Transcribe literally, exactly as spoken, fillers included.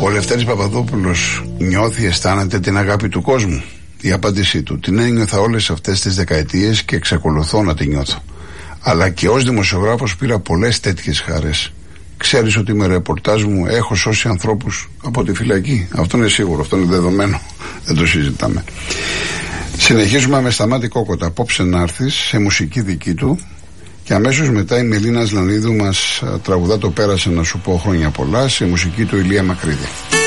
Ο Λευτέρης Παπαδόπουλος νιώθει, αισθάνεται την αγάπη του κόσμου? Η απάντησή του: την ένιωθα όλες αυτές τις δεκαετίες και εξακολουθώ να την νιώθω. Αλλά και ως δημοσιογράφος πήρα πολλές τέτοιες χαρές. Ξέρεις ότι με ρεπορτάζ μου έχω σώσει ανθρώπους από τη φυλακή. Αυτό είναι σίγουρο, αυτό είναι δεδομένο. Δεν το συζητάμε. Συνεχίζουμε με Σταμάτη Κόκοτα. Απόψε να έρθεις, σε μουσική δική του. Και αμέσως μετά η Μελίνα Σλανίδου μας τραγουδά το «Πέρασε να σου πω χρόνια πολλά» σε μουσική του Ηλία Μακρύδη.